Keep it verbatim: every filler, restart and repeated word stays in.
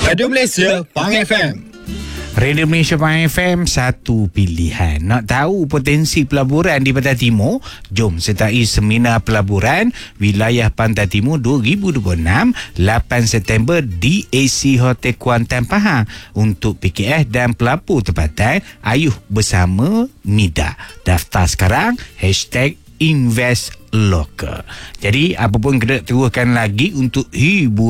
Radio Malaysia Pang F M. Radio Malaysia Pang F M, satu pilihan. Nak tahu potensi pelaburan di Pantai Timur? Jom sertai seminar pelaburan Wilayah Pantai Timur dua ribu dua puluh enam, lapan September di A C Hotel Kuantan Pahang. Untuk P K S dan pelapur tempatan, ayuh bersama Mida. Daftar sekarang, hashtag Invest Local. Jadi, apa pun kena teruskan lagi untuk hibur